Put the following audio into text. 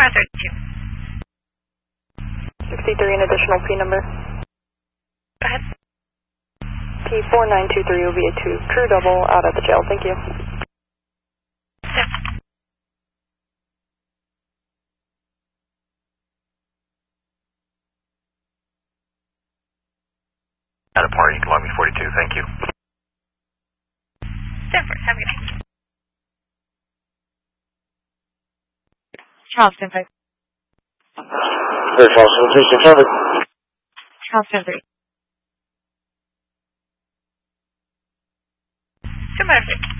63, an additional P number. Go ahead. P4923 will be a true double out at the jail. Thank you. Yeah. At a party, Columbia 42, thank you. Stanford, have a good night. Charleston 5. Hey, Charleston 3600. Charleston 3. Good morning.